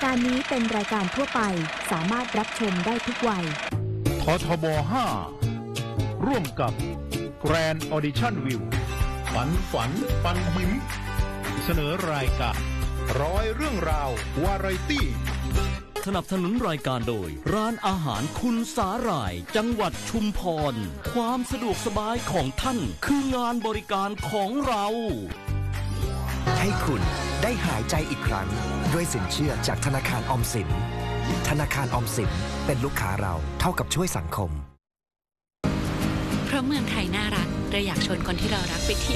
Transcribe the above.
การนี้เป็นรายการทั่วไปสามารถรับชมได้ทุกวัยททบ5ร่วมกับ Grand Audition View ฝันปันยิ้มเสนอรายการร้อยเรื่องราววาไรตี้สนับสนุนรายการโดยร้านอาหารคุณสาหร่ายจังหวัดชุมพรความสะดวกสบายของท่านคืองานบริการของเราให้คุณได้หายใจอีกครั้งด้วยสินเชื่อจากธนาคารออมสินธนาคารออมสินเป็นลูกค้าเราเท่ากับช่วยสังคมเพราะเมืองไทยน่ารักเราอยากชวนคนที่เรารักไปเที่ยว